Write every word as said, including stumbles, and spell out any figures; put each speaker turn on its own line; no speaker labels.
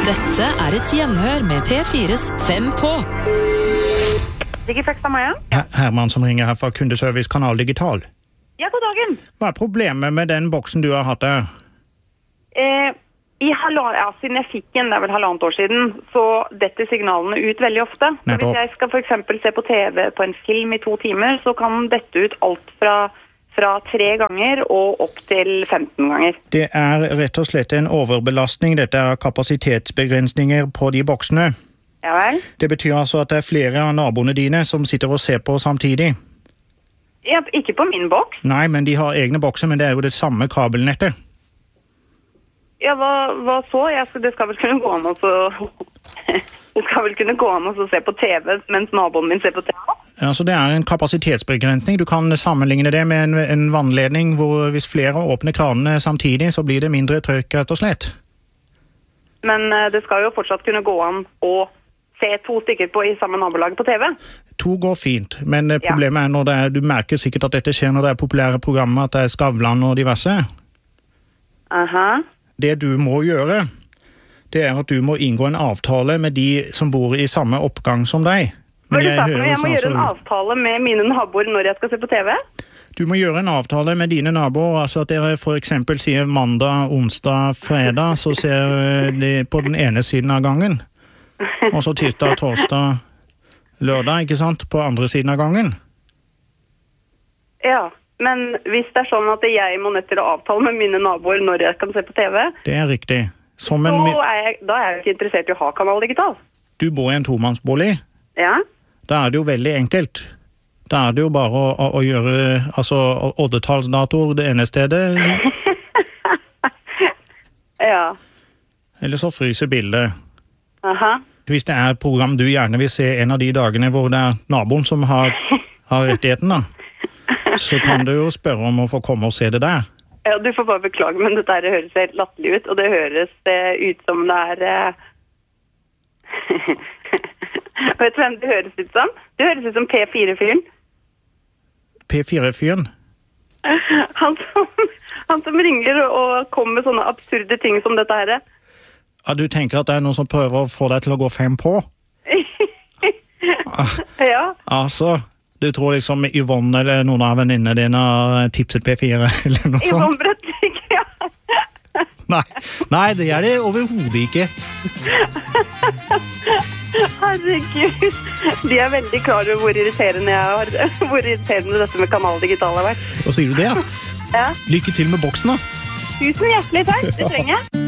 Dette er et gjenhør med P fires Fem på.
Digifax av Maja?
Her Herman som ringer her fra kundeservice Kanal Digital.
Ja, god dagen.
Hva er problemet med den boksen du har hatt der?
Eh, i halvan, ja, siden jeg fikk den, det er vel halvannet år siden, så detter signalene ut veldig ofte. Så
Nettopp.
hvis jeg skal for eksempel se på T V på en film i to timer, så kan dette ut alt fra, fra tre ganger og opp til femten ganger.
Det er rett og slett en overbelastning. Dette er kapasitetsbegrensninger på de boksene.
Ja vel?
Det betyr altså at det er flere av naboene dine som sitter og ser på samtidig.
Ja, ikke på min boks.
Nei, men de har egne bokser, men det er jo det samme kabelnettet.
Ja, hva, hva så? Jeg skal, det skal vel kunne gå an å så- det skal vel kunne gå an å så se på T V mens naboen min ser på T V.
Altså, det er en kapasitetsbegrensning. Du kan sammenligne det med en, en vannledning hvor hvis flere åpner kranene samtidig, så blir det mindre trykk, rett og slett.
Men eh, det skal jo fortsatt kunne gå an å se to stykker på i samme nabolag på T V.
To går fint, men eh, problemet er når det er, du merker sikkert at dette skjer når det er populære programmer, at det er Skavlan og diverse.
Aha.
Det du må gjøre, det er at du må inngå en avtale med de som bor i samme oppgang som deg.
Hva er det du sa for noe? Jeg må
sånn
gjøre en
som-
avtale med mine naboer når jeg skal se på T V?
Du må gjøre en avtale med dine naboer, altså at dere for eksempel sier mandag, onsdag, fredag, så ser de på den ene siden av gangen. Og så tirsdag, torsdag, lørdag, ikke sant? På andre siden av gangen.
Ja, men hvis det er sånn at jeg må nødt til å avtale med mine naboer når jeg kan se på T V,
Det er riktig. Som en,
så er jeg, da er jeg ikke interessert i å ha Kanal Digital.
du bor i en tomannsbolig,
Ja?
da er det jo veldig enkelt. Da er det jo bare å, å, å gjøre, altså, oddetallsdator det ene stedet,
Ja.
eller så fryser bildet.
Aha.
Hvis det er et program du gjerne vil se en av de dagene hvor det er naboen som har, har rettigheten da, så kan du jo spørre om å få komme og se det der.
Ja, du får bare beklage, men dette her høres helt latterlig ut, og det høres eh, ut som det er... Eh... Vet du hvem det høres ut som? Det høres ut som P fire-fyren.
P fire-fyren?
Han som, han som ringer og kommer med sånne absurde ting som dette her.
Ja, du tenker at det er noen som prøver å få deg til å gå fem på?
Ja.
Altså, du tror liksom Yvonne eller noen av venninnene dine har tipset P fire eller noe sånt?
Yvonne Brettvik, ja.
Nei, nei, det er det overhodet ikke.
Herregud. De er veldig klar over hvor irriterende, jeg har, hvor irriterende dette med Kanal Digital har vært.
Og sier du det, ja?
Ja.
Lykke til med boksen da.
Tusen hjertelig takk, det trenger jeg.